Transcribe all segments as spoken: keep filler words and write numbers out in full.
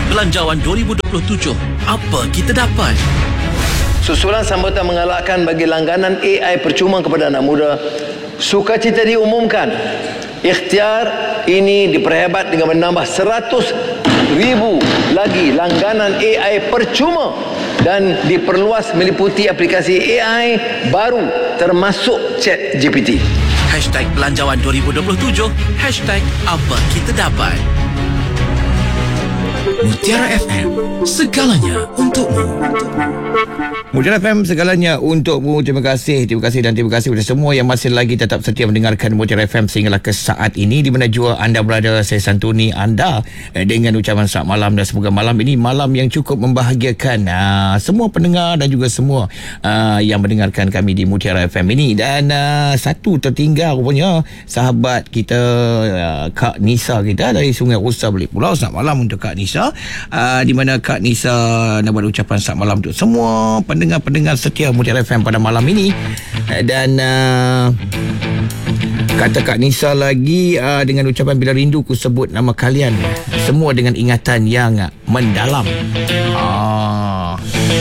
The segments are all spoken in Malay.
Belanjawan dua ribu dua puluh tujuh. Apa kita dapat? Susulan sambutan mengalahkan bagi langganan A I percuma kepada anak muda. Sukacita diumumkan, ikhtiar ini diperhebat dengan menambah seratus ribu lagi langganan A I percuma dan diperluas meliputi aplikasi A I baru termasuk ChatGPT. Hashtag Belanjawan dua ribu dua puluh tujuh. Hashtag apa kita dapat. Mutiara F M, segalanya untukmu. Mutiara F M, segalanya untukmu. Terima kasih, terima kasih dan terima kasih kepada semua yang masih lagi tetap setia mendengarkan Mutiara F M sehinggalah ke saat ini. Di mana jua anda berada, saya santuni anda eh, dengan ucapan selamat malam, dan semoga malam ini malam yang cukup membahagiakan uh, semua pendengar dan juga semua uh, yang mendengarkan kami di Mutiara F M ini. Dan uh, satu tertinggal rupanya sahabat kita, uh, Kak Nisa kita dari Sungai Rosa Belik Pulau. Selamat malam untuk Kak Nisa. Uh, di mana Kak Nisa nak buat ucapan selamat malam untuk semua pendengar-pendengar setia Mutiara F M pada malam ini. uh, Dan uh, kata Kak Nisa lagi, uh, dengan ucapan bila rindu ku sebut nama kalian semua dengan ingatan yang mendalam. uh,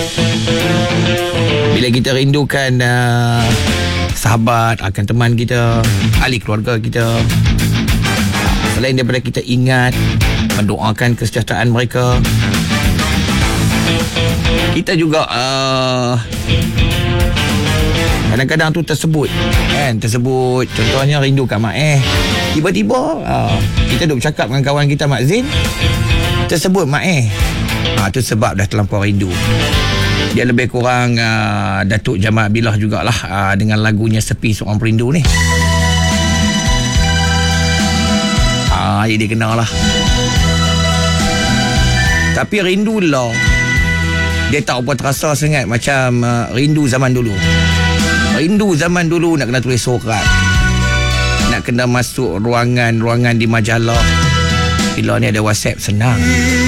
Bila kita rindukan uh, sahabat, akan teman kita, ahli keluarga kita, selain daripada kita ingat mendoakan kesejahteraan mereka, kita juga uh, kadang-kadang tu tersebut kan, tersebut contohnya rindukan Mak Eh, tiba-tiba uh, kita duk bercakap dengan kawan kita Mak Zin, tersebut Mak Eh. Ha, tu sebab dah terlampau rindu. Dia lebih kurang uh, Datuk Jamal Abdillah jugalah uh, dengan lagunya Sepi Seorang Perindu ni. Ah, dia kenal lah. Tapi rindu lah, dia tak apa terasa sangat macam uh, rindu zaman dulu. Rindu zaman dulu nak kena tulis surat, nak kena masuk ruangan-ruangan di majalah. Bila ni ada WhatsApp, senang.